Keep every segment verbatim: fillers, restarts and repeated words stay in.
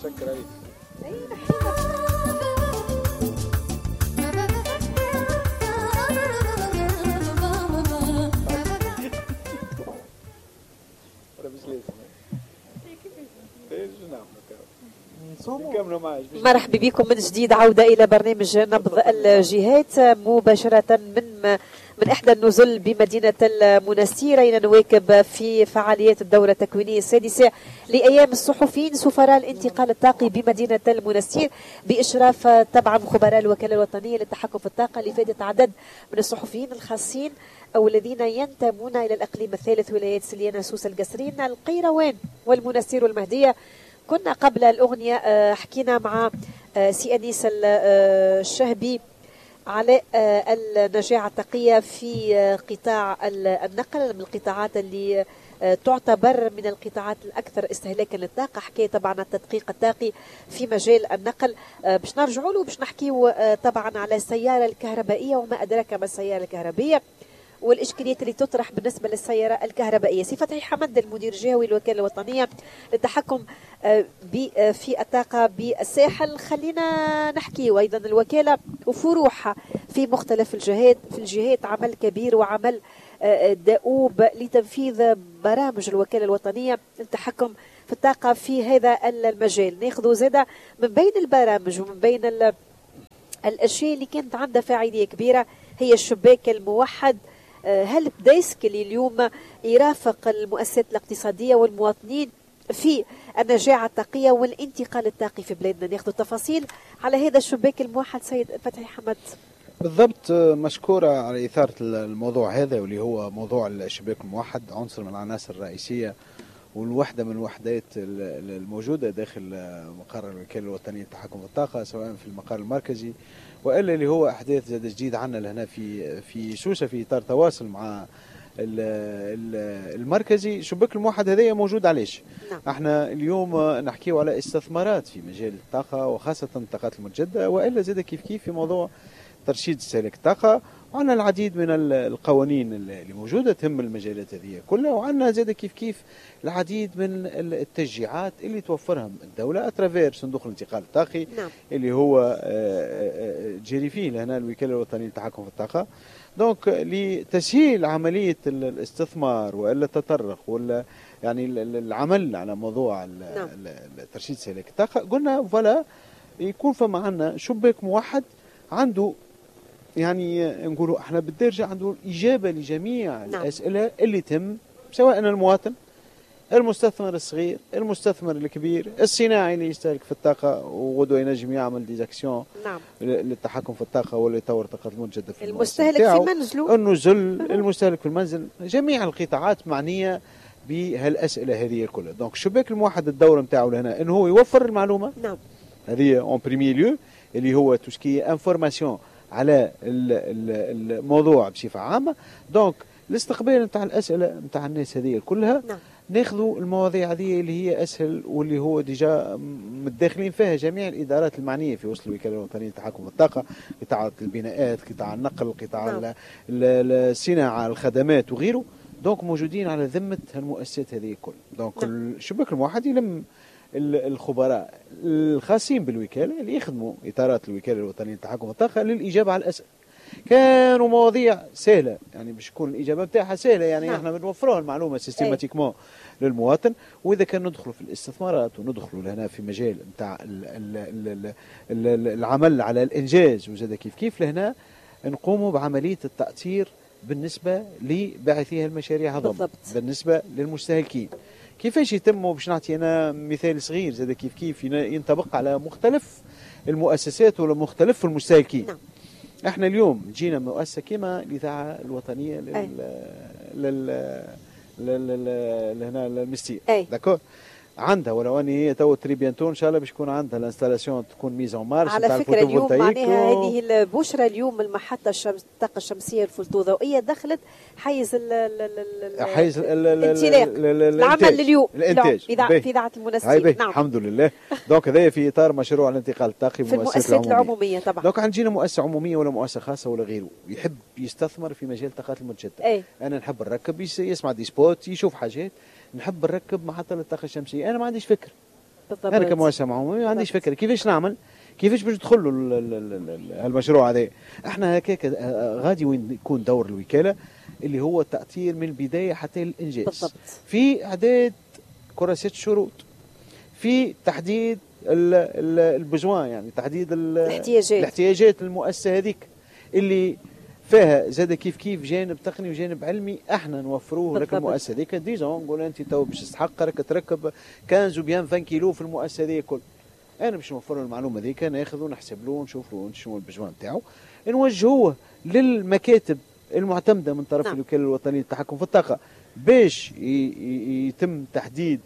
شكرا عليك. مرحبا بكم من جديد، عودة إلى برنامج نبض الجهات مباشرة من من إحدى النزل بمدينة المنستير، أين نواكب في فعاليات الدورة التكوينية السادسة لأيام الصحفيين سفراء الانتقال الطاقي بمدينة المنستير، بإشراف طبعا خبراء الوكالة الوطنية للتحكم في الطاقة، لإفادة عدد من الصحفيين الخاصين أو الذين ينتمون إلى الإقليم الثالث، ولايات سليانة، سوسة، القصرين، القيروان والمنستير والمهدية. كنا قبل الأغنية حكينا مع سي أنيس الشهبي على النجاعة التقية في قطاع النقل، من القطاعات اللي تعتبر من القطاعات الأكثر استهلاكا للطاقة. حكاية طبعا التدقيق الطاقي في مجال النقل. باش نرجعوا له باش نحكيوا طبعا على السيارة الكهربائية وما أدراك ما السيارة الكهربائية والإشكاليات اللي تطرح بالنسبة للسيارة الكهربائية. سي فتحي حمد المدير الجهوي للوكالة الوطنية للتحكم في الطاقة بالساحل. خلينا نحكي وأيضا الوكالة وفروعها في مختلف الجهات في الجهات عمل كبير وعمل دؤوب لتنفيذ برامج الوكالة الوطنية للتحكم في الطاقة في هذا المجال. ناخذ زادة من بين البرامج ومن بين الأشياء اللي كانت عندها فاعلية كبيرة هي الشباك الموحد. هل بدايسك اللي اليوم يرافق المؤسسات الاقتصادية والمواطنين في النجاعة الطاقية والانتقال الطاقي في بلادنا؟ ناخذ التفاصيل على هذا الشباك الموحد سيد فتحي حمد. بالضبط، مشكورة على إثارة الموضوع هذا، واللي هو موضوع الشباك الموحد، عنصر من العناصر الرئيسية والوحدة من الوحدات الموجودة داخل مقر الوكالة الوطنية للتحكم في الطاقة، سواء في المقر المركزي وإلا اللي هو أحداث زاد جديد عنا لهنا في في سوسة، في إطار تواصل مع المركزي. شباك الموحد هذايا موجود علاش؟ نعم. احنا اليوم نحكيو على استثمارات في مجال الطاقة وخاصة الطاقات المتجددة، وإلا زاد كيف كيف في موضوع ترشيد استهلاك الطاقة، وعندنا العديد من القوانين اللي موجودة تهم المجالات هذه كلها، وعندنا زاد كيف كيف العديد من التشجيعات اللي توفرها الدولة أترافير صندوق الانتقال الطاقي. نعم. اللي هو جري فيه لهنا الوكالة الوطنية للتحكم في الطاقة، دونك لتسهيل عملية الاستثمار وإلا التطرق ولا يعني العمل على موضوع نعم. ترشيد استهلاك الطاقة. قلنا فلا يكون فما عندنا شباك موحد عنده يعني نقولوا احنا بالدرجة عنده إجابة لجميع نعم. الأسئلة اللي تم، سواء المواطن، المستثمر الصغير، المستثمر الكبير، الصناعي اللي يستهلك في الطاقة وغدوة ينجم يعمل ديزاكسيون نعم. للتحكم في الطاقة ولا يطور الطاقة المتجددة في المستهلك في منزله، النزل المستهلك في المنزل، جميع القطاعات معنية بهالأسئلة هذه كلها. دونك الشباك الموحد الدور نتاعو لهنا انه هو يوفر المعلومة نعم. هذه اون بريمي ليو اللي هو توسكي انفورماسيون على الموضوع بصفة عامة. دونك الاستقبال نتاع الأسئلة نتاع الناس هذه كلها نعم. ناخذوا المواضيع هذه اللي هي أسهل واللي هو ديجا متداخلين فيها جميع الإدارات المعنية في وسط الوكالة الوطنية للتحكم في الطاقة، قطاع البناءات، قطاع النقل، قطاع نعم. الصناعة، الخدمات وغيره. دونك موجودين على ذمة المؤسسات هذه كل. دونك نعم. الشباك الموحد يلم الخبراء الخاصين بالوكالة اللي يخدموا إطارات الوكالة الوطنية للتحكم في الطاقة للإجابة على الأسئلة. كانوا مواضيع سهلة يعني باش تكون الإجابة بتاعها سهلة، يعني نعم. احنا بنوفروا المعلومة سيستماتيكمون للمواطن. وإذا كان ندخلوا في الاستثمارات وندخلوا لهنا في مجال نتاع العمل على الإنجاز وزاد كيف كيف لهنا نقوموا بعملية التأثير بالنسبة لباعثيها المشاريع هذول، بالنسبة للمستهلكين. كيفاش يتم؟ باش نعطي أنا مثال صغير زاد كيف كيف ينطبق على مختلف المؤسسات ولا مختلف المستهلكين. نعم. احنا اليوم جينا مؤسسة كما الإذاعة الوطنية لل لل لل لهنا المستير داكور، عندها ولو اني هي تو تري بيانتو ان شاء الله باش يكون عندها الانستالاسيون تكون ميز اون مارش على فكره. اليوم معناها و... هذه البشرى اليوم المحطه الشمس الطاقه الشمسيه الفوتوضوئيه دخلت حيز ال ال حيز الانطلاق العمل اليوم الانتاج في اذاعه المنستير. نعم الحمد لله. دونك هذايا في اطار مشروع الانتقال الطاقي في المؤسسات العموميه طبعا. دونك عندنا مؤسسه عموميه ولا مؤسسه خاصه ولا غيره يحب يستثمر في مجال الطاقات المتجدده. أي. انا نحب نركب يسمع دي سبوت يشوف حاجات، نحب نركب محطة للطاقة الشمسية، أنا ما عنديش فكر انا كمؤسسه عموميه ما عنديش فكره كيفاش نعمل، كيفاش باش ندخلوا المشروع هذا. احنا هكاك غادي وين يكون دور الوكاله اللي هو التأطير من البدايه حتى الانجاز بالضبط. في اعداد كراسات الشروط، في تحديد البجوان يعني تحديد الاحتياجات الاحتياجات المؤسسه هذيك اللي فيها زاد كيف كيف جانب تقني وجانب علمي احنا نوفروه لك المؤسسه هذيك. ديجا نقول انت تو باش تستحق راك تركب خمسة وبيان عشرين كيلو في المؤسسه هذيك الكل، انا باش نوفر له المعلومه هذيك ناخذ ونحسب له ونشوف له شنو البجوان نتاعو، نوجهوه للمكاتب المعتمده من طرف نعم. الوكاله الوطنيه للتحكم في الطاقه باش يتم تحديد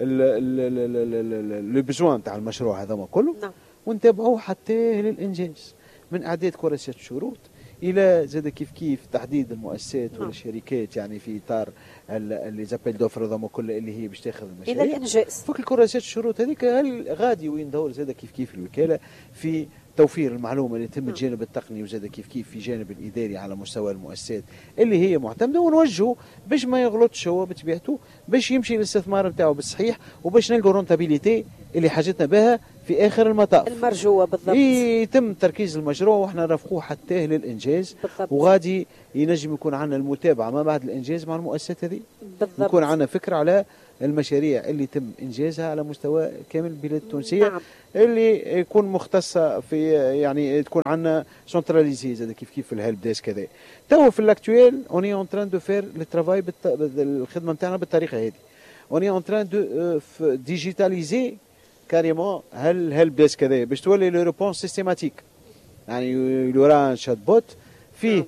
البجوان تاع المشروع هذا كله نعم. ونتابعوه حتى للانجاز من اعداد كراسات الشروط الى زاد كيف كيف تحديد المؤسسات نعم. والشركات يعني في اطار اللي زابيل دوفر هذوما كلها اللي هي باش تاخذ المشاريع الى الانجاز. فك الكراسات الشروط هذيك غادي وين دور زاد كيف كيف الوكاله في توفير المعلومه اللي تم الجانب التقني وزاد كيف كيف في جانب الاداري على مستوى المؤسسات اللي هي معتمده، ونوجهه باش ما يغلطش هو بطبيعته باش يمشي للاستثمار نتاعو بالصحيح وباش نلقوا رونتابيليتي اللي حاجتنا بها في اخر المطاف المرجوه بالضبط. يتم تركيز المشروع واحنا نرافقوه حتى للانجاز بالضبط. وغادي ينجم يكون عندنا المتابعه ما بعد الانجاز مع المؤسسات هذه بالضبط. يكون عندنا فكره على المشاريع اللي تم انجازها على مستوى كامل البلاد التونسيه نعم. اللي يكون مختصه في يعني تكون عندنا سنتراليزي زاد كيف كيف في الهيلب ديسك كذا. تو في الاكتويل اوني اون تران دو فير لو ترافاي الخدمه نتاعنا بالطريقه هذه. اوني اون تران دو ديجيتاليزي كاريمون هل هيلب ديسك كذا باش تولي لو ريبونس سيستيماتيك يعني يورا شات بوت فيه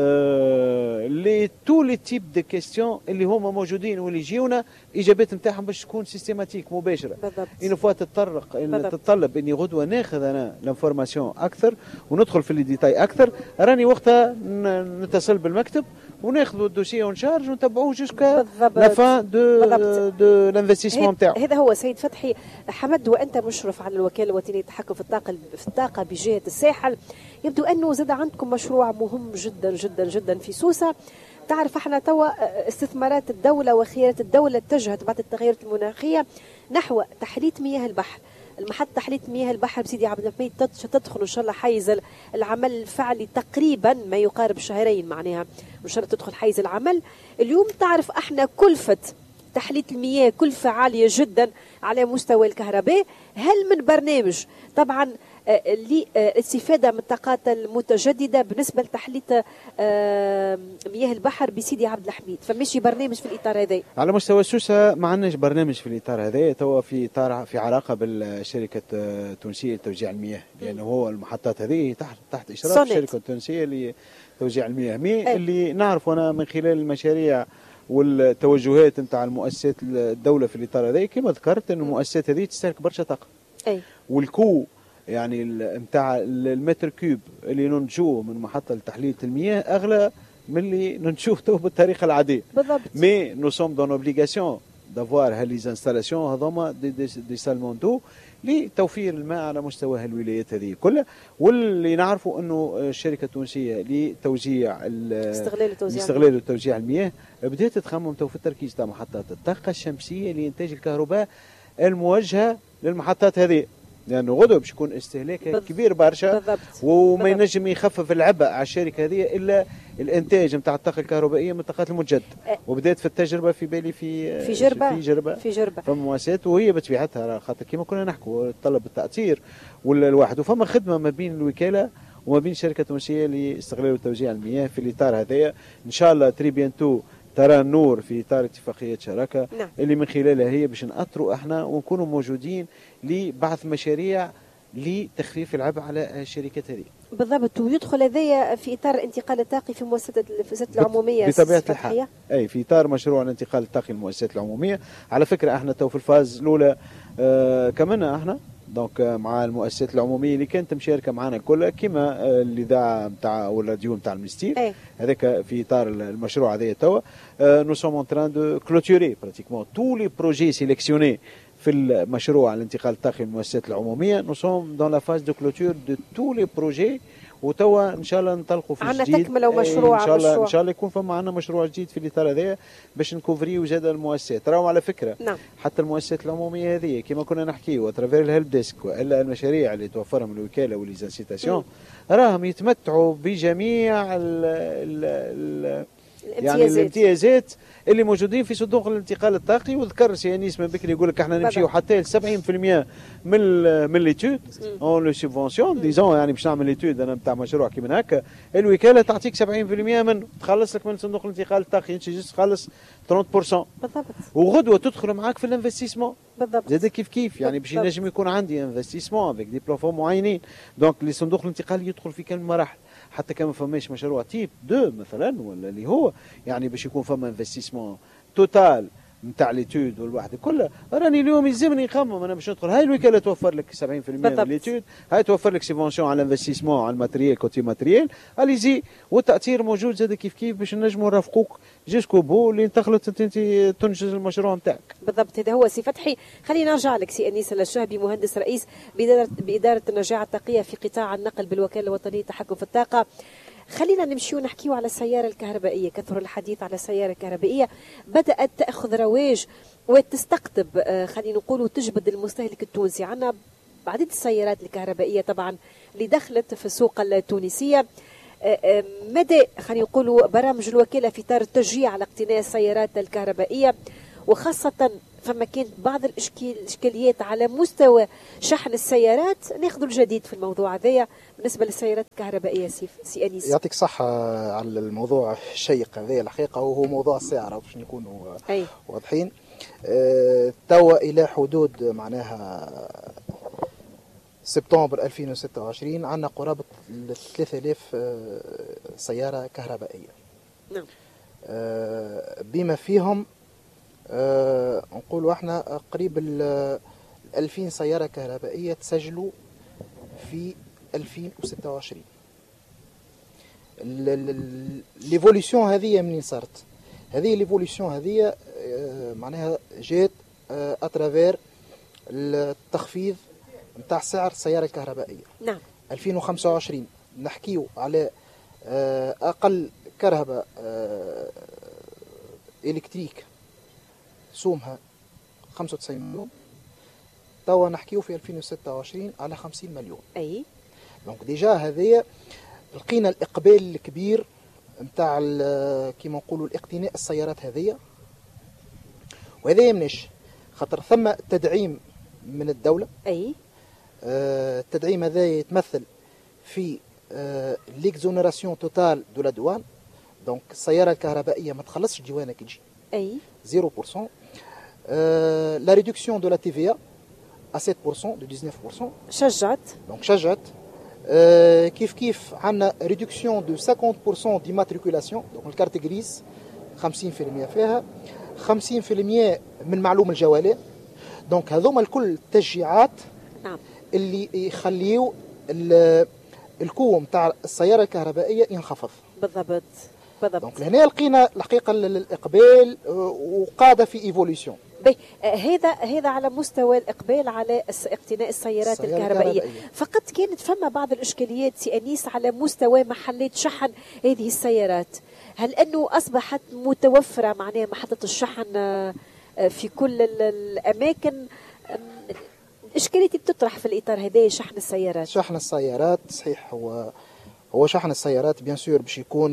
آه لي تو لي تيب دو كيستيون اللي هما موجودين واللي يجيونا اجابات نتاعهم باش تكون سيستيماتيك مباشره. إن فوا تتطرق إن تتطلب اني غدوه ناخذ انا لانفورماسيون اكثر وندخل في الديتاي اكثر، راني وقتها نتصل بالمكتب وناخذوا الدوسيه ونشارج ونتبعوه جوسكا لا فان دو دو لانفستيسمون نتاعو. هذا هو سيد فتحي حمد، وانت مشرف على الوكاله الوطنيه للتحكم في الطاقه في الطاقه بجهه الساحل. يبدو انه زاد عندكم مشروع مهم جدا جدا جدا في سوسه. تعرف احنا توا استثمارات الدوله وخيارات الدوله اتجهت بعد التغيرات المناخيه نحو تحلية مياه البحر. المحطة تحلية مياه البحر بسيدي عبد الحميد تدخل ان شاء الله حيز العمل الفعلي تقريبا ما يقارب شهرين، معناها ان شاء الله تدخل حيز العمل. اليوم تعرف احنا كلفة تحلية المياه كلفة عالية جدا على مستوى الكهرباء. هل من برنامج طبعا للاستفادة من الطاقات المتجددة بالنسبة لتحلية مياه البحر بسيدي عبد الحميد، فماشي برنامج في الإطار هذا؟ على مستوى سوسة ما عندناش برنامج في الإطار هذا، توا في إطار في علاقة بالشركة التونسية لتوزيع المياه، لأنه هو المحطات هذه تحت تحت إشراف الشركة التونسية لتوزيع المياه. مي اللي نعرف أنا من خلال المشاريع والتوجهات نتاع المؤسسات الدولة في الإطار هذا كما ذكرت أن المؤسسات هذه تستهلك برشا طاقة. أي. والكو يعني نتاع المتر كوب اللي ننتجوه من محطة لتحلية المياه أغلى من اللي ننتجوه بالطريقة العادية. بالضبط. مي نو سوم دون اوبليغاسيون دافوار هاللي انستالاسيون هذوما دي دي, دي سالمون دو لتوفير الماء على مستوى الولايات هذه كلها. واللي نعرفوا انه الشركه التونسيه لتوزيع استغلال وتوزيع استغلال وتوزيع المياه بدات تخمم تو في التركيز تاع محطات الطاقه الشمسيه لانتاج الكهرباء الموجهه للمحطات هذه، لانه غدوه باش يكون استهلاكها كبير برشا. بالضبط. وما ينجم يخفف العبء على الشركه هذه الا الانتاج نتاع الطاقه الكهربائيه من الطاقات المتجدده. أه. وبدات في التجربه في بالي في في جربه في جربه في جربه فما مؤسسات وهي بطبيعتها خاطر كما كنا نحكوا تطلب التاثير ولا الواحد، وفما خدمه ما بين الوكاله وما بين الشركه التونسيه لاستغلال وتوزيع المياه في الاطار هذايا. ان شاء الله تري بيانتو ترى النور في اطار اتفاقيات شراكه. نعم. اللي من خلالها هي باش نأطروا احنا ونكونوا موجودين لبعث مشاريع لتخفيف العبء على الشركات هذه. بالضبط. ويدخل هذايا في اطار الانتقال الطاقي في مؤسسات المؤسسات العموميه بطبيعه الحال. اي في اطار مشروع الانتقال الطاقي للمؤسسات العموميه. على فكره احنا تو في الفاز الاولى آه كمان احنا دونك مع المؤسسات العموميه اللي كانت مشاركه معنا كلها كما الاذاعه نتاع والراديو نتاع المنستير هذاك في اطار المشروع هذايا توا نو سوم اون تران دو كلوتوري براتيكمون تو لي بروجي سيليكسيوني في المشروع الانتقال الطاقي للمؤسسات العموميه. نو سوم دون لا فاز دو كلوتور دو تو لي بروجي وتوا ان شاء الله ننطلقوا في عندنا جديد. تكمله ومشروع ان شاء الله مشروع. ان شاء الله يكون فما عندنا مشروع جديد في الاطار هذا باش نكوفريو زاد المؤسسات. راهو على فكره نعم. حتى المؤسسات العموميه هذه كما كنا نحكيو اترافير الهيلب ديسك والا المشاريع اللي توفرهم الوكاله وليزانسيتاسيون راهم يتمتعوا بجميع ال ال ال يعني الامتيازات اللي موجودين في صندوق الانتقال الطاقي. وذكر سي انيس من بكري يقول لك احنا نمشيو حتى ل سبعين بالمئة من من ليتود اون لو سوبفونسيون ديزون، يعني باش نعمل ليتود انا نتاع مشروع كيما هكا الوكاله تعطيك سبعين بالمئة منه، تخلص لك من صندوق الانتقال الطاقي انت جست تخلص ثلاثين بالمئة بالضبط، وغدوه تدخل معاك في الانفستيسمون بالضبط زاد كيف كيف، يعني باش ينجم يكون عندي انفستيسمون افيك دي بلافون معينين. دونك اللي صندوق الانتقال يدخل في كل المراحل حتى كان ما فماش مشروع تيب دو مثلا ولا اللي هو يعني باش يكون فما انفستيسمون توتال نتاع ليتود والواحد كلها. راني اليوم يلزمني نخمم انا باش ندخل هاي الوكاله توفر لك سبعين بالمئة من ليتود، هاي توفر لك سيفونسيون على الانفستيسمون على الماتريال كوتي ماتريال اليزي، والتاثير موجود زاد كيف كيف باش نجموا نرافقوك جيسكو بو اللي تخلط انت تنجز المشروع نتاعك. بالضبط هذا هو سي فتحي. خلينا نرجع لك سي انيس الشهبي مهندس رئيس باداره باداره النجاعه الطاقيه في قطاع النقل بالوكاله الوطنيه للتحكم في الطاقه. خلينا نمشيو نحكيو على السيارة الكهربائية. كثر الحديث على السيارة الكهربائية، بدأت تأخذ رواج وتستقطب خلينا نقولوا تجبد المستهلك التونسي. عندنا عديد السيارات الكهربائية طبعا اللي دخلت في السوق التونسية. مدى خلينا نقولوا برامج الوكالة في إطار التشجيع على اقتناء السيارات الكهربائية، وخاصة فما كانت بعض الإشكاليات على مستوى شحن السيارات. ناخذ الجديد في الموضوع هذايا بالنسبة للسيارات الكهربائية. سي, سي أنيس يعطيك صحة على الموضوع الشيق هذا الحقيقة، وهو موضوع السعر باش نكونوا واضحين. أه توا إلى حدود معناها سبتمبر ألفين وستة وعشرين عندنا قرابة ثلاثة آلاف سيارة كهربائية. نعم. أه بما فيهم أه نقولوا احنا قريب ال ألفين سيارة كهربائية تسجلوا في ألفين وستة وعشرين. ليفوليسيون هذه منين صارت؟ هذه ليفوليسيون هذه أه معناها جات أه اترافير التخفيض نتاع سعر السيارة الكهربائية. نعم. ألفين وخمسة وعشرين نحكيو على أه اقل كهرباء أه الكتريك سومها خمسة وتسعين مليون، توا نحكيو في ألفين وستة وعشرين على خمسين مليون. اي دونك ديجا هذه لقينا الاقبال الكبير نتاع كيما نقولوا الاقتناء السيارات هذه، وهذا مناش خاطر ثم تدعيم من الدولة. اي آه التدعيم هذا يتمثل في آه ليكزونيراسيون توتال دو لا دوان. دونك السيارة الكهربائية ما تخلصش ديوانها كي تجي اي صفر بالمئة. آه لا ريدكسيون دو لا تي في à سبعة بالمئة de ديزناف بالمئة شجعت. دونك شجعت. آه كيف كيف عندنا ريدكسيون دو خمسين بالمئة دي ماتريكولاسيون. دونك الكارت غريس خمسين بالمئة فيها، خمسين بالمئة من معلوم الجوالات. دونك هذوما الكل تشجيعات نعم اللي يخليو الكو نتاع السيارة الكهربائية ينخفض. بالضبط بالضبط. دونك لهنا لقينا الحقيقة الإقبال وقاعدة في ايفوليسيون. بي هذا هذا على مستوى الاقبال على اقتناء السيارات الكهربائيه. الكهربائية. فقط كانت فما بعض الاشكاليات سي انيس على مستوى محلات شحن هذه السيارات. هل انه اصبحت متوفره معناها محطه الشحن في كل الاماكن؟ الاشكاليات بتطرح في الاطار هذا شحن السيارات. شحن السيارات صحيح، هو هو شحن السيارات بيان سور باش يكون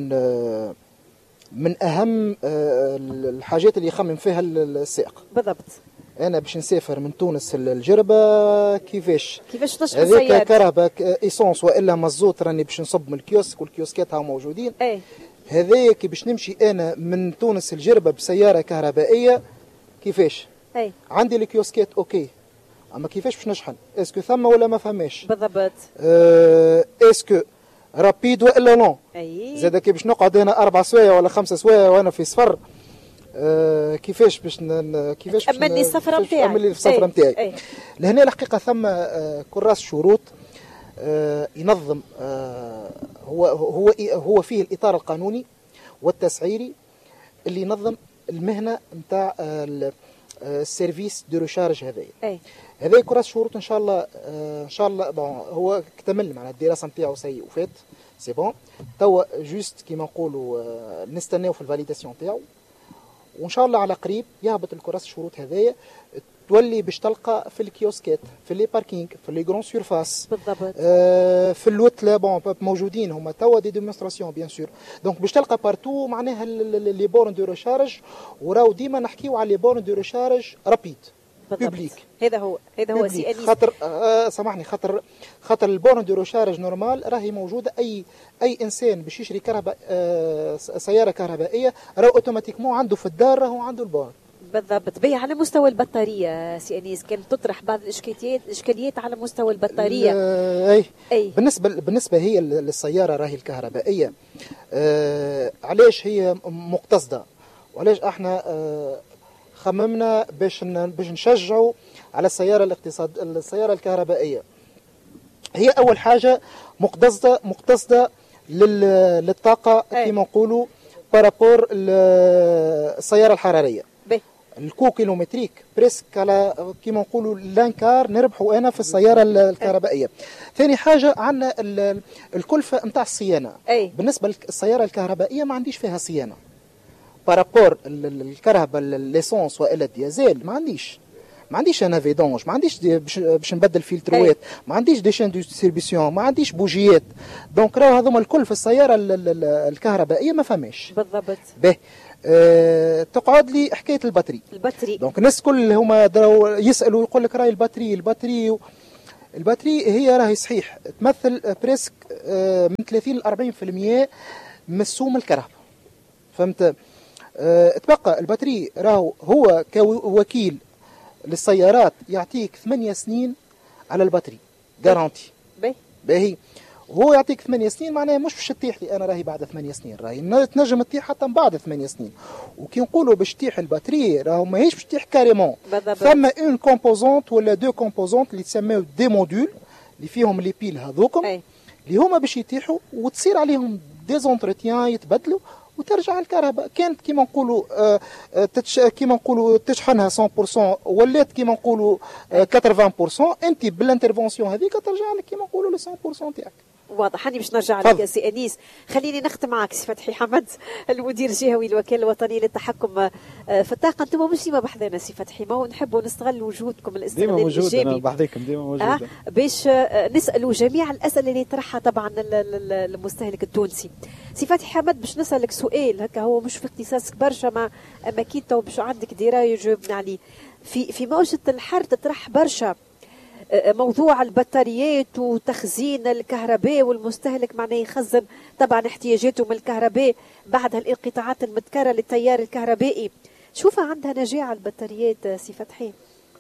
من اهم الحاجات اللي يخمم فيها السائق. بالضبط. انا باش نسافر من تونس للجربه كيفاش كيفاش تشحن السيارات؟ هذيك كهرباء ايسونس والا مازوت راني باش نصب من الكيوسك والكيوسكات هاو موجودين. ايه هذايا كي باش نمشي انا من تونس للجربه بسياره كهربائيه كيفاش؟ ايه عندي الكيوسكات اوكي، اما كيفاش باش نشحن؟ اسكو ثم ولا ما فماش؟ بالضبط. اه اسكو رابيد والا نو؟ اي زاد كي باش نقعد هنا اربع سوايع ولا خمسه سوايع وانا في سفر آه كيفاش باش ن... كيفاش باش امني السفره نتاعي امني السفره نتاعي. لهنا الحقيقه ثم آه كراس شروط آه ينظم آه هو هو هو فيه الاطار القانوني والتسعيري اللي ينظم المهنه نتاع آه السيرفيس دو ريشارج هذايا. هذا كراس شروط ان شاء الله آه ان شاء الله هو اكتمل مع الدراسه نتاعو سي وفات سي بون. توا جوست كيما نقولوا نستناو في الفاليداسيون تاعو، وان شاء الله على قريب يهبط الكراس الشروط هذايا، تولي باش تلقى في الكيوسكات، في لي باركينغ، في لي غران سيرفاس بالضبط. آه في الوتله بون موجودين هما توا دي ديمونستراسيون بيان سور. دونك باش تلقى بارتو معناها لي بورن دو ريشارج، وراو ديما نحكيو على لي بورن دو ريشارج رابيد بوبليك. هذا هو هذا هو سي انيس. خاطر آه سامحني، خاطر خاطر البورن دو ريشارج نورمال راهي موجوده، اي اي انسان باش يشري كهرباء آه سياره كهربائيه راهو اوتوماتيكمون عنده في الدار راهو عنده البورن. بالضبط. بي على مستوى البطاريه سي انيس كانت تطرح بعض الاشكاليات الاشكاليات على مستوى البطاريه. اي اي بالنسبه بالنسبه هي للسياره راهي الكهربائيه، آه علاش هي مقتصده، وعلاش احنا آه خممنا باش باش نشجعوا على السياره الاقتصاد السياره الكهربائيه. هي اول حاجه مقتصده مقتصده للطاقه كما نقولوا بارابور السياره الحراريه. بي. الكو كيلومتريك بريسك على كما نقولوا لانكار نربحوا انا في السياره الكهربائيه. ثاني حاجه عندنا الكلفه نتاع الصيانه. أي. بالنسبه للسياره الكهربائيه ما عنديش فيها صيانه بارابور الكهرباء ليسونس والا الديازيل، ما عنديش ما عنديش انا فيدونج، ما عنديش باش نبدل فلتروات، ما عنديش دي شين ديستريبيسيون، ما عنديش بوجيات. دونك راهو هذوما الكل في السياره الكهربائيه ما فماش. بالضبط. به أه تقعد لي حكايه الباتري. الباتري دونك الناس الكل هما يسالوا يقول لك راهي الباتري الباتري الباتري هي راهي صحيح تمثل بريسك أه من ثلاثين ل أربعين بالمئة من سوم الكهرباء. فهمت؟ أه تبقى الباتري راهو هو كوكيل للسيارات يعطيك ثمانية سنين على الباتري جارانتي. باهي باهي هو يعطيك ثمانية سنين، معناها مش باش تطيح لي انا راهي بعد ثمانية سنين، راهي تنجم تطيح حتى من بعد ثمانية سنين. وكي نقولوا باش تطيح الباتري راهو ماهيش باش تطيح كاريمون، ثم اون كومبوزونت ولا دو كومبوزونت اللي تسميو دي موديول اللي فيهم لي بيل هذوكم اللي هما باش يطيحوا وتصير عليهم دي زونتروتيان يتبدلوا وترجع الكهرباء. كانت كيما نقولوا آه تتش... كيما نقولوا تشحنها مية بالمئة ولات كيما نقولوا آه ثمانين بالمئة، انت بالانترفونسيون هذيك ترجع لك كيما نقولوا ل مية بالمئة تاعك. واضح. أنا باش نرجع لك يا سي أنيس. خليني نختم معك سي فتحي حمد المدير الجهوي الوكالة الوطنية للتحكم في الطاقة. أنتم مش ديما بحذانا سي فتحي، ما هو نحبوا نستغل وجودكم الاستغلال ديما موجود. الإيجابي. أنا بحذيكم ديما موجود آه باش نسألوا جميع الأسئلة اللي يطرحها طبعا المستهلك التونسي. سي فتحي حمد باش نسألك سؤال هكا هو مش في اختصاصك برشا، ما أما كي تو باش عندك دراية جاوبنا عليه. في في موجة الحر تطرح برشا موضوع البطاريات وتخزين الكهرباء، والمستهلك معناه يخزن طبعا احتياجاته من الكهرباء بعد الانقطاعات المتكررة للتيار الكهربائي. شوفها عندها نجاعة البطاريات سي فتحي؟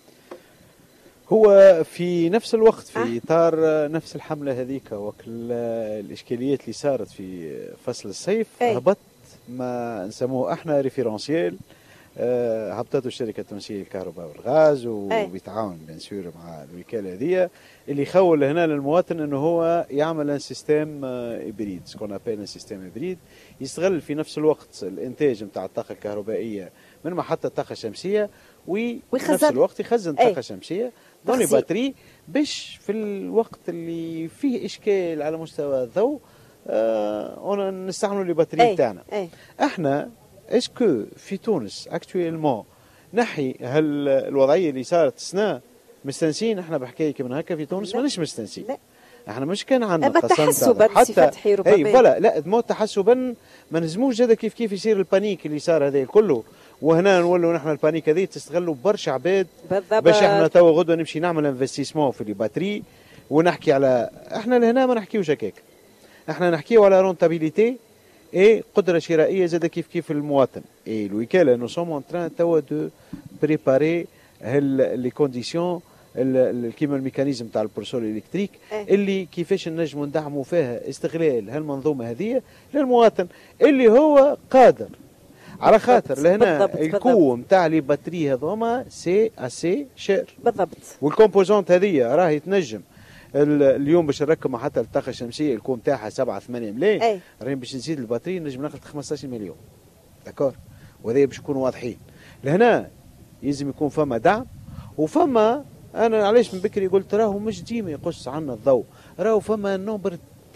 هو في نفس الوقت في إطار أه؟ نفس الحملة هذيك وكل الإشكاليات اللي صارت في فصل الصيف هبط ما نسموه احنا ريفيرونسيال. أه هبطته الشركه التونسيه للكهرباء والغاز وبيتعاون بيان سور مع الوكاله هذه اللي يخول هنا للمواطن انه هو يعمل ان سيستم ابريد سكون ابيل ان سيستم ابريد يستغل في نفس الوقت الانتاج نتاع الطاقه الكهربائيه من محطه الطاقه الشمسيه وفي نفس الوقت يخزن طاقه شمسيه دون الباتري باش في الوقت اللي فيه اشكال على مستوى الضوء أه نستعملوا الباتري تاعنا. احنا اسكو في تونس اكتويلمون نحي هل الوضعيه اللي صارت السنه مستنسين احنا بحكايه كمان هكا في تونس مانيش مستنسين. احنا مش كان عندنا قسم تحسبا حتى اي فوالا لا مو تحسبا ما نجموش زاد كيف كيف يصير البانيك اللي صار هذا كله وهنا نولوا نحن البانيك هذه تستغلوا برشا عباد باش احنا توا غدوه نمشي نعمل انفستيسمون في الباتري ونحكي على احنا لهنا ما نحكيوش هكاك. احنا نحكيو على رونتابيليتي اي قدره شرائيه زاد كيف كيف المواطن. اي الوكاله نو سوم اون تران توا دو بريباري لي كونديسيون كيما الميكانيزم تاع البورسول الكتريك اللي كيفاش نجموا ندعموا فيها استغلال هالمنظومه هذه للمواطن اللي هو قادر على خاطر لهنا الكو نتاع لي باتري هذوما سي اسي شير بالضبط. والكومبوزونت هذه راهي تنجم اليوم باش نركب حتى الطاقه الشمسيه الكوم تاعها سبعة ثمانية ملايين راهي باش نزيد الباتري نجم ناخذ خمسطاش مليون داكور وهذا باش نكونوا واضحين. لهنا يلزم يكون فما دعم وفما انا علاش من بكري قلت راهو مش ديما يقص عنا الضوء راهو فما نوبر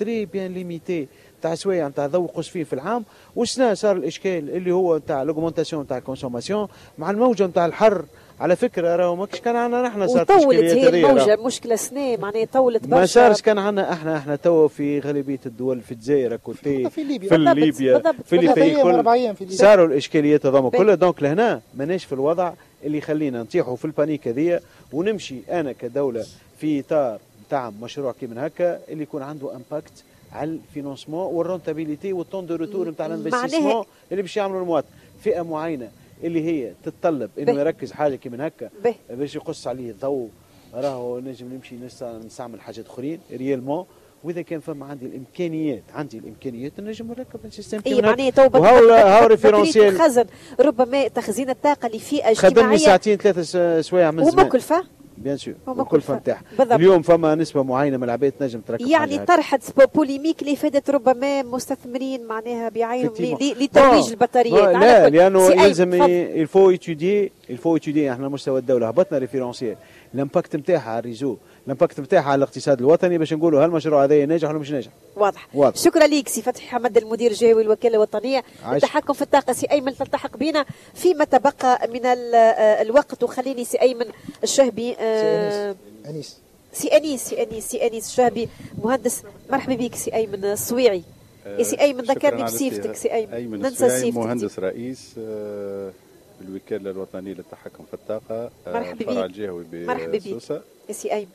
تري بيان ليميتي تاع سوايع نتاع ضوء قصفين في العام. وشنا صار الاشكال اللي هو نتاع لوغمونتاسيون نتاع الكونسوماسيون مع الموجه نتاع الحر. على فكره راهو ما كان عندنا نحن صارت وطولت هي الموجه مشكله سنه معناها طولت برشا. ما صارش كان عندنا احنا احنا توا في غالبيه الدول في الجزائر كوتي في ليبيا في ليبيا في ليبيا كل صاروا الاشكاليات هذوما كلها. دونك لهنا ماناش في الوضع اللي يخلينا نطيحوا في البانيك هذيا ونمشي انا كدوله في اطار نتاع مشروع كيما هكا اللي يكون عنده امباكت على الفينونسمون والرونتابيليتي والطون دو روتور نتاع الانفستيسمون اللي باش يعملوا المواطن. فئه معينه اللي هي تتطلب انه يركز حاجه كيما هكا باش يقص عليه الضوء، راهو نجم نمشي نستعمل حاجات اخرين ريالمون. واذا كان فما عندي الامكانيات عندي الامكانيات نجم نركب السيستم كيما هكا. وهو هو ريفيرونسيال خزن ربما تخزين الطاقه لفئه اجتماعيه خدمني ساعتين ثلاثه سوايع من زمان ومكلفه بيان سور والكلفه نتاعها. اليوم فما نسبه معينه من العباد نجم تركب يعني طرحت بوليميك اللي فادت ربما مستثمرين معناها بعينهم لترويج البطاريات. لا لانه يلزم الفو ايتودي الفو ايتودي احنا مستوى الدوله هبطنا ريفيرونسيال الامباكت نتاعها على الريزو الامباكت نتاعها على الاقتصاد الوطني باش نقولوا هل المشروع هذا ناجح ولا مش ناجح. واضح. واضح. شكرا لك سي فتحي حمد المدير الجهوي الوكاله الوطنيه للتحكم في الطاقه. سي ايمن تلتحق بنا فيما تبقى من الوقت. وخليني سي ايمن الشهبي آه انيس سي انيس سي انيس سي انيس الشهبي مهندس. مرحبا بك سي ايمن الصويعي. آه سي ايمن ذكرني بصفتك سي ايمن. ايمن ننسى صفتك. مهندس رئيس آه الوكاله الوطنيه للتحكم في الطاقه آه مرحبا الفرع الجهوي بسوسه. سي ايمن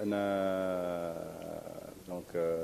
انا دونك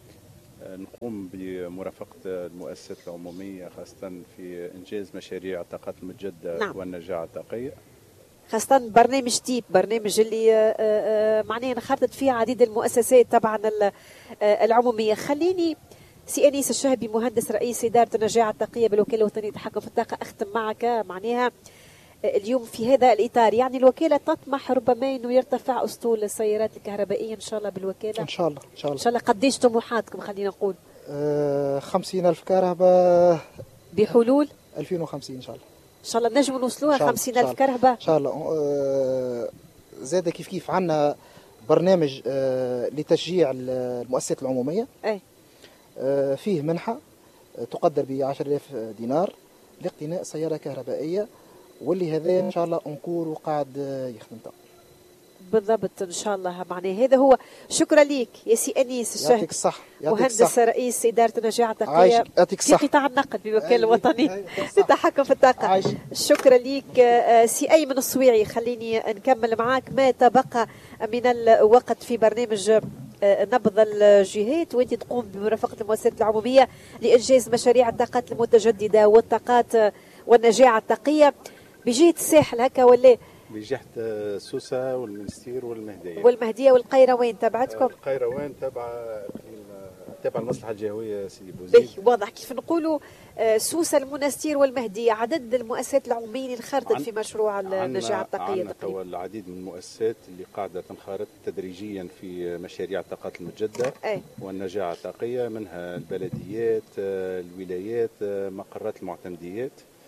نقوم بمرافقه المؤسسات العموميه خاصه في انجاز مشاريع الطاقات المتجدده نعم. والنجاعه الطاقيه، خاصة برنامج تيب برنامج اللي معناه انخرطت فيه عديد المؤسسات طبعا العمومية. خليني سي انيس الشهبي مهندس رئيس إدارة النجاعة الطاقية بالوكالة الوطنية للتحكم في الطاقة أختم معك معناها اليوم في هذا الإطار. يعني الوكالة تطمح ربما أنه يرتفع أسطول السيارات الكهربائية إن شاء الله بالوكالة. إن شاء الله إن شاء الله. إن شاء الله قديش طموحاتكم خلينا نقول؟ أه خمسين ألف كهرباء بحلول ألفين وخمسين إن شاء الله. إن شاء الله نجم نوصلوها خمسين ألف كهرباء إن شاء الله. أه زاد كيف كيف عندنا برنامج أه لتشجيع المؤسسات العمومية. أي. أه فيه منحة تقدر ب عشرة آلاف دينار لاقتناء سيارة كهربائية، واللي هذا ان شاء الله انكور وقاعد يخدم تو. بالضبط ان شاء الله. معناه هذا هو. شكرا لك يا سي انيس الشهبي. يعطيك الصح. مهندس رئيس اداره النجاعه الطاقيه في قطاع النقل بالوكاله الوطنيه للتحكم في الطاقه. شكرا لك سي ايمن الصويعي. خليني نكمل معاك ما تبقى من الوقت في برنامج نبض الجهات، وانت تقوم بمرافقه المؤسسات العموميه لانجاز مشاريع الطاقات المتجدده والطاقات والنجاعه الطاقيه بجهه الساحل هكا ولا؟ بجهه سوسه والمنستير والمهديه. والمهديه والقيروان تبعتكم؟ القيروان تبع تبع المصلحه الجهويه سيدي بوزيد. واضح. كيف نقولوا سوسه المنستير والمهديه عدد المؤسسات العموميه اللي انخرطت في مشروع النجاعه الطاقيه عندنا توا العديد من المؤسسات اللي قاعده تنخرط تدريجيا في مشاريع الطاقات المتجدده أي. والنجاعه الطاقيه، منها البلديات الولايات مقرات المعتمديات.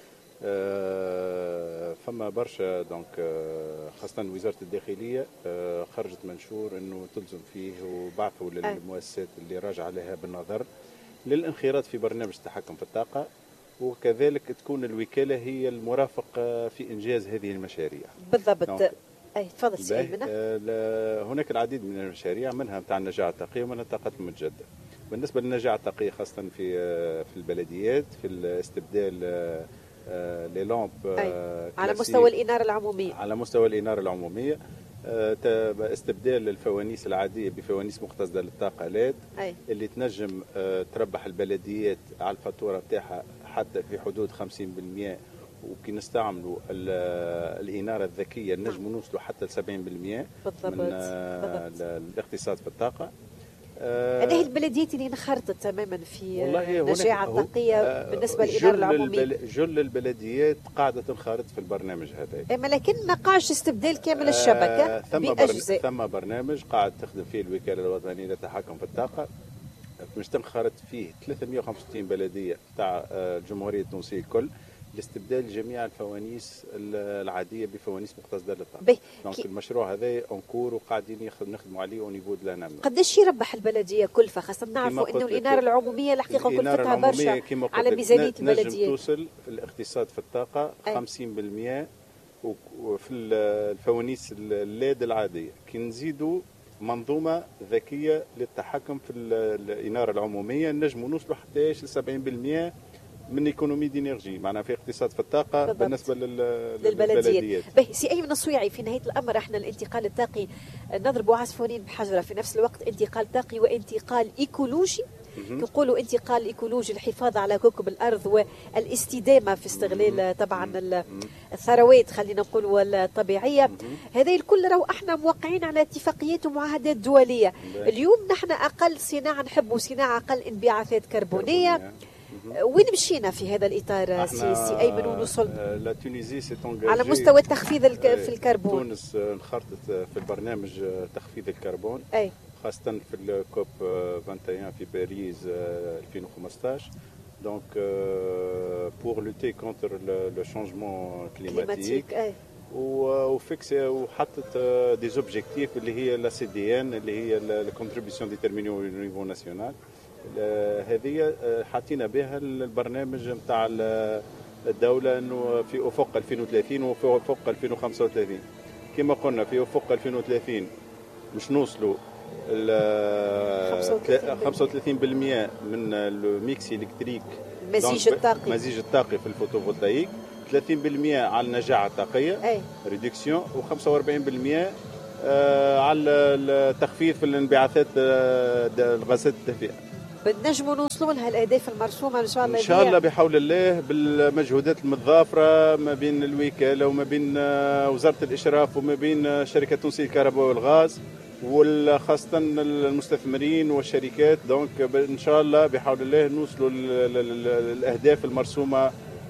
آه فما برشا دونك آه خاصة وزارة الداخلية آه خرجت منشور انه تلزم فيه وبعثوا للمؤسسات اللي راجع عليها بالنظر للانخراط في برنامج التحكم في الطاقة، وكذلك تكون الوكالة هي المرافق في انجاز هذه المشاريع. بالضبط. اي تفضل سي ايمن. آه هناك العديد من المشاريع منها نتاع النجاعة الطاقية ومنها الطاقات المتجددة. بالنسبة للنجاعة الطاقية خاصة في آه في البلديات في الاستبدال آه آه لي لامب آه على مستوى الإنارة العمومية. على مستوى الإنارة العمومية آه استبدال الفوانيس العادية بفوانيس مقتصدة للطاقة ليد اللي تنجم آه تربح البلديات على الفاتورة بتاعها حتى في حدود خمسين بالمئة، وكي نستعملوا الإنارة الذكية نجم نوصلوا حتى ل سبعين بالمئة من آه الاقتصاد في الطاقة. هذه البلديات اللي انخرطت تماما في النجاعة الطاقية بالنسبة للإدارة العمومية. جل البلديات قاعدة تنخرط في البرنامج هذا، اما لكن ما قاعش استبدال كامل الشبكة آه ثم بأجزاء. ثم برنامج قاعد تخدم فيه الوكالة الوطنية للتحكم في الطاقة مش تنخرط فيه ثلاثمئة وخمسة وستين بلدية تاع الجمهورية التونسية الكل، لاستبدال جميع الفوانيس العاديه بفوانيس مختزله للطاقه. دونك المشروع هذا اونكور وقاعدين نخدموا عليه او نيفو دو لانام. قداش يربح البلديه كلفه؟ خاصه نعرفوا انه الاناره العموميه الحقيقه كلفتها برشا على ميزانيه البلديه. توصل الاقتصاد في الطاقه خمسين بالمئة وفي الفوانيس الليد العاديه. كي نزيدوا منظومه ذكيه للتحكم في الاناره العموميه نجموا نوصلوا حتى ل سبعين بالمئة من ايكونومي دينيرجي، معناها في اقتصاد في الطاقه بالضبط. بالنسبه للبلديات. باهي سي ايمن الصويعي، في نهايه الامر احنا الانتقال الطاقي نضربوا عصفورين بحجره في نفس الوقت، انتقال طاقي وانتقال ايكولوجي. نقولوا انتقال ايكولوجي الحفاظ على كوكب الارض والاستدامه في استغلال طبعا الثروات خلينا نقولوا الطبيعيه. هذا الكل راهو احنا موقعين على اتفاقيات ومعاهدات دوليه. اليوم نحن اقل صناعه نحبوا صناعه اقل انبعاثات كربونيه. وين مشينا في هذا الاطار سي سي ايمن ونوصل لا تونيزي سي على مستوى التخفيض في الكربون؟ تونس انخرطت في البرنامج تخفيض الكربون أي. خاصة في الكوب واحد وعشرين في باريس ألفين وخمسطاش. دونك بور لوتي كونتر لو شونجمون كليماتيك وفيكسي وحطت دي زوبجيكتيف اللي هي لا سي دي ان اللي هي الكونتريبيسيون ديتيرميني او نيفو ناسيونال. هذه حاطين بها البرنامج نتاع الدولة انه في افق ألفين وثلاثين وفي افق ألفين وخمسة وثلاثين. كما قلنا في افق ألفين وثلاثين مش نوصلوا خمسة وثلاثين بالمئة من الميكس الكتريك المزيج الطاقي المزيج الطاقي في الفوتوفولتايك، ثلاثين بالمئة على النجاعة الطاقية ريدكسيون، وخمسة وأربعين بالمئة على التخفيف في الانبعاثات الغازات الدفيئة. بنجموا نوصلوا لها الاهداف المرسومه ان شاء الله. ان شاء الله بحول الله بالمجهودات المتضافره ما بين الوكاله وما بين وزاره الاشراف وما بين شركه تونسيه للكهرباء والغاز وخاصه المستثمرين والشركات. دونك ان شاء الله بحول الله نوصلوا للاهداف المرسومه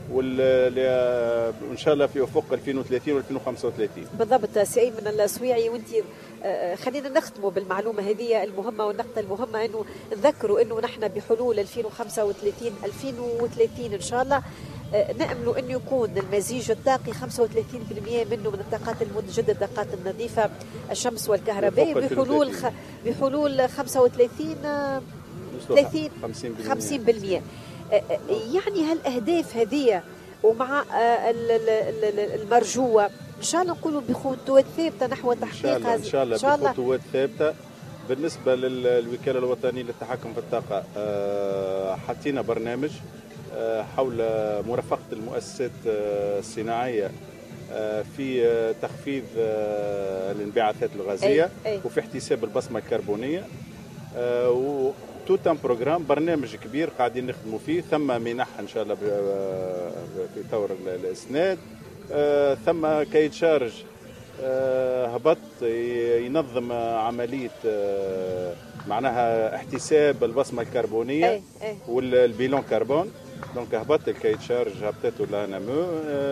وان شاء الله في افق ألفين وثلاثين وألفين وخمسة وثلاثين. بالضبط سي ايمن الصويعي، وانت خلينا نختموا بالمعلومه هذه المهمه والنقطه المهمه انه نذكروا انه نحن بحلول ألفين وخمسة وثلاثين ألفين وثلاثين ان شاء الله نأمل أن يكون المزيج الطاقي خمسة وثلاثين بالمئة منه من الطاقات المتجددة الطاقات النظيفة الشمس والكهرباء بحلول خ... بحلول خمسة وثلاثين ثلاثين خمسين بالمئة. يعني هالأهداف هذه ومع المرجوة إن شاء الله نقولوا بخطوات ثابتة نحو تحقيق هذا إن شاء الله, إن شاء الله بخطوات ثابتة. بالنسبة للوكالة الوطنية للتحكم في الطاقة حطينا برنامج حول مرافقة المؤسسات الصناعية في تخفيض الانبعاثات الغازية أي أي. وفي احتساب البصمة الكربونية وتوت ان بروجرام برنامج كبير قاعدين نخدموا فيه. ثم منح ان شاء الله في طور الاسناد، ثم كايد شارج هبط ينظم عملية معناها احتساب البصمة الكربونية أي أي. والبيلون كربون. دونك هبط الكايد شارج هبطته لانامو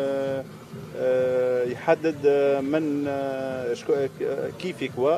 يحدد من كيف يكوى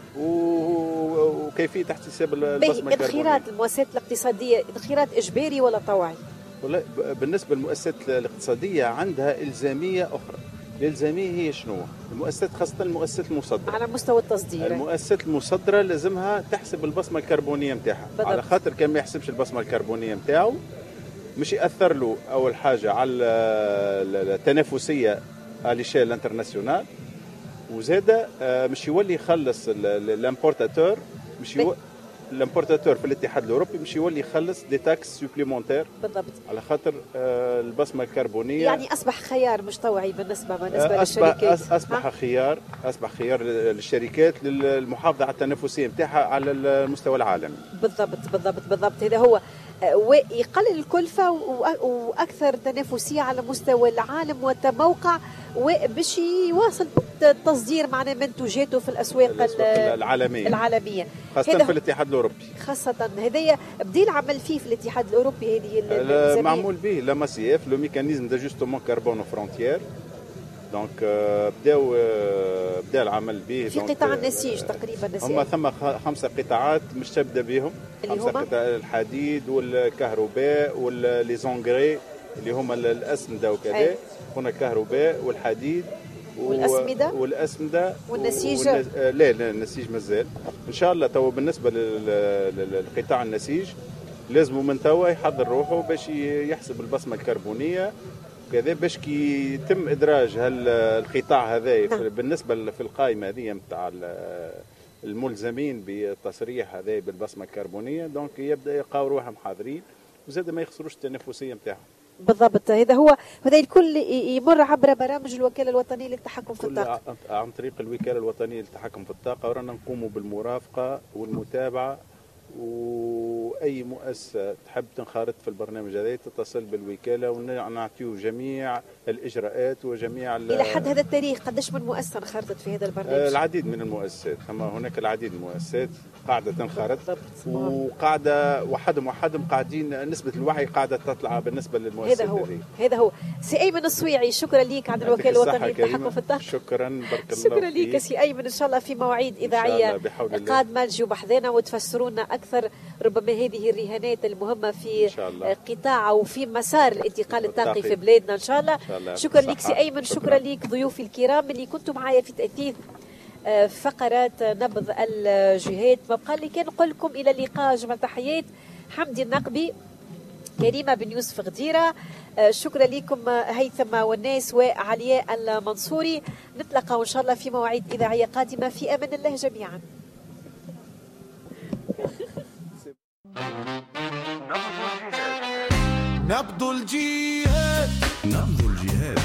وكيفيه احتساب البصمه الكربونيه. ادخيرات المؤسسات الاقتصاديه ادخيرات اجباري ولا طوعي؟ والله بالنسبه للمؤسسات الاقتصاديه عندها الزاميه اخرى. الالزاميه هي شنو؟ المؤسسات خاصه المؤسسات المصدره على مستوى التصدير. المؤسسات المصدره لازمها تحسب البصمه الكربونيه نتاعها، على خاطر كان ما يحسبش البصمه الكربونيه نتاعو مش ياثر له اول حاجه على التنافسيه على شيء الانترناسيونال، وزاد مش يولي يخلص الامبورتاتور مش يولي الامبورتاتور في الاتحاد الاوروبي مش يولي يخلص دي تاكس سوبليمونتير بالضبط على خاطر البصمه الكربونيه. يعني اصبح خيار مش طوعي بالنسبه بالنسبه للشركات. اصبح خيار اصبح خيار للشركات للمحافظه على التنافسيه نتاعها على المستوى العالمي. بالضبط بالضبط بالضبط هذا هو، ويقلل الكلفه واكثر تنافسيه على مستوى العالم والتموقع وباش يواصل التصدير معنا منتوجاته في الاسواق العالميه العالميه خاصه في الاتحاد الاوروبي. خاصه هذايا بدي العمل فيه في الاتحاد الاوروبي هذه معمول به لا ماسي اف لو ميكانيزم داجوستمون كربون فرونتيير. دونك بداو بدا العمل به في قطاع النسيج تقريبا. هم ثم خمسه قطاعات مش تبدا بهم، خمسه قطاع الحديد والكهرباء واللي زونغري اللي هما الاسمده وكذا. أي. هنا الكهرباء والحديد والاسمده والاسمده والنسيج. والنس... لا لا النسيج مازال ان شاء الله. تو بالنسبه للقطاع النسيج لازم من توا يحضر روحه باش يحسب البصمه الكربونيه كذا، باش كي يتم ادراج هالقطاع هذا نعم. بالنسبه في القائمه هذه نتاع الملزمين بالتصريح هذا بالبصمه الكربونيه، دونك يبدا يلقاو روحهم حاضرين وزاد ما يخسروش التنافسيه نتاعهم. بالضبط. هذا هو، هذا الكل يمر عبر برامج الوكاله الوطنيه للتحكم في الطاقه عن طريق الوكاله الوطنيه للتحكم في الطاقه، ورانا نقوموا بالمرافقه والمتابعه، واي مؤسسه تحب تنخرط في البرنامج هذا تتصل بالوكاله ونعطيو جميع الاجراءات وجميع. الى حد هذا التاريخ قداش من مؤسسه انخرطت في هذا البرنامج؟ العديد من المؤسسات، اما هناك العديد من المؤسسات قاعده تنخرط، وقاعده وحدهم وحدهم قاعدين نسبه الوعي قاعده تطلع بالنسبه للمؤسسات. هذا هو هذا هو سي ايمن الصويعي، شكرا لك عن الوكاله الوطنيه للتحكم في الطاقه. شكرا بارك الله شكرا لك سي ايمن، ان شاء الله في مواعيد اذاعيه قادمه تجيو بحذانا وتفسروا لنا اكثر ربما هذه الرهانات المهمه في قطاع او في مسار الانتقال الطاقي في بلادنا ان شاء الله. شكرا لك سي ايمن، شكرا لك ضيوفي الكرام اللي كنتوا معايا في تاثير فقرات نبض الجهات. ما بقى لي كان نقول لكم الى اللقاء. جمع تحيات حمدي النقبي، كريمه بن يوسف غديره، شكرا لكم هيثم والناس وعلياء المنصوري. نتلقى ان شاء الله في مواعيد اذاعيه قادمه، في امان الله جميعا. نبض الجهاد. نبض الجهاد.